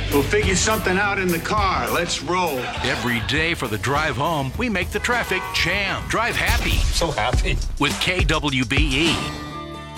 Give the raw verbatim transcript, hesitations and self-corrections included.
We'll figure something out in the car. Let's roll. Every day for the drive home, we make the traffic jam. Drive happy So happy. with K W B E.